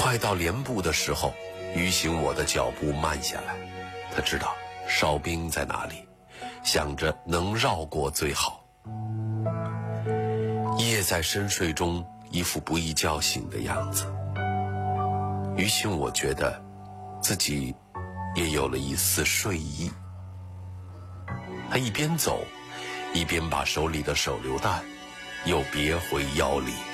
快到连部的时候，于醒我的脚步慢下来，他知道哨兵在哪里，想着能绕过最好。夜在深睡中，一副不易叫醒的样子。于醒我觉得自己也有了一丝睡意。他一边走，一边把手里的手榴弹又别回腰里。